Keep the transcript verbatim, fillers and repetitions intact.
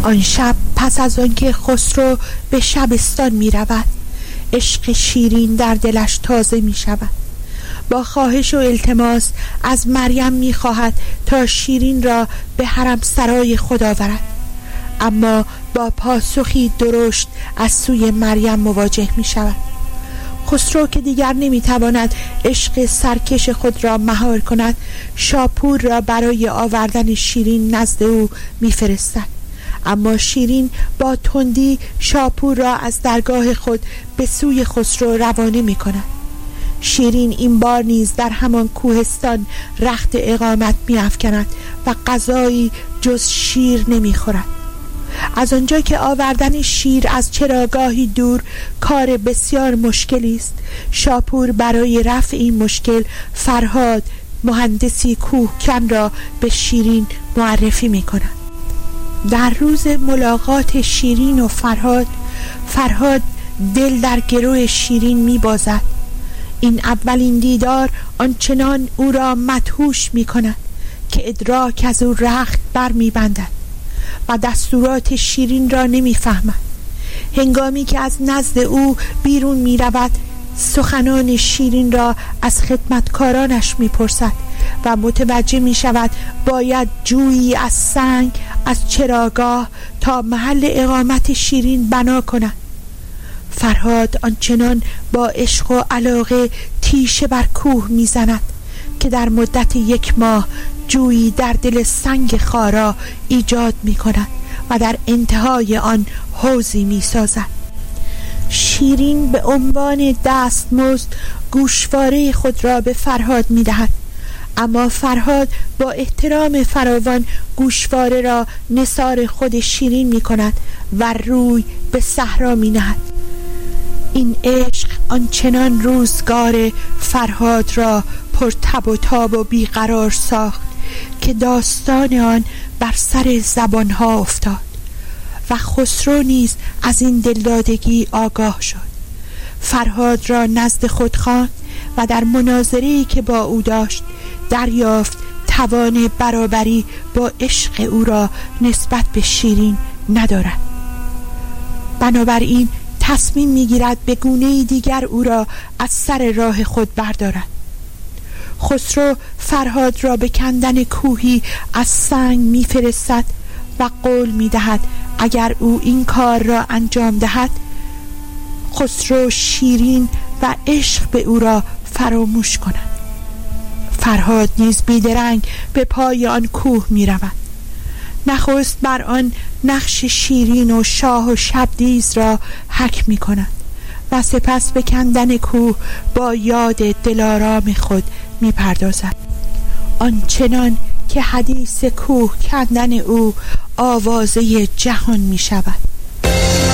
آن شب پس از آنکه خسرو به شبستان می رود، عشق شیرین در دلش تازه می شود. با خواهش و التماس از مریم می خواهد تا شیرین را به حرم سرای خود آورد، اما با پاسخی درشت از سوی مریم مواجه می شود. خسرو که دیگر نمی تواند عشق سرکش خود را مهار کند، شاپور را برای آوردن شیرین نزد او می فرستد. اما شیرین با تندی شاپور را از درگاه خود به سوی خسرو روانه می کند. شیرین این بار نیز در همان کوهستان رخت اقامت می افکند و غذایی جز شیر نمی خورد. از آنجا که آوردن شیر از چراگاهی دور کار بسیار مشکلی است، شاپور برای رفع این مشکل فرهاد مهندسی کوهکن را به شیرین معرفی می کند. در روز ملاقات شیرین و فرهاد، فرهاد دل در گرو شیرین می بازد. این اولین دیدار آنچنان او را مدهوش می کند که ادراک از او رخت بر می بندد و دستورات شیرین را نمی فهمد. هنگامی که از نزد او بیرون می رود، سخنان شیرین را از خدمتکارانش می پرسد و متوجه می شود باید جویی از سنگ از چراگاه تا محل اقامت شیرین بنا کند. فرهاد آنچنان با عشق و علاقه تیشه بر کوه می زند که در مدت یک ماه جویی در دل سنگ خارا ایجاد می کند و در انتهای آن حوضی می سازد. شیرین به عنوان دستمزد گوشواره خود را به فرهاد می دهد، اما فرهاد با احترام فراوان گوشواره را نثار خود شیرین می کند و روی به صحرا می نهد. این عشق آنچنان روزگار فرهاد را پر تب و تاب و بیقرار ساخت که داستان آن بر سر زبانها افتاد و خسرو نیز از این دلدادگی آگاه شد. فرهاد را نزد خود خواند و در مناظره‌ای که با او داشت دریافت توان برابری با عشق او را نسبت به شیرین ندارد. بنابراین تصمیم میگیرد به گونه‌ای دیگر او را از سر راه خود بردارد. خسرو فرهاد را به کندن کوهی از سنگ میفرستد و قول میدهد اگر او این کار را انجام دهد، خسرو شیرین و عشق به او را فراموش کند. فرهاد نیز بیدرنگ به پای آن کوه می رود. نخست بر آن نقش شیرین و شاه و شبدیز را حک می کند و سپس به کندن کوه با یاد دلارام خود می پردازد، آنچنان که حدیث کوه کندن او آوازه جهان می شود.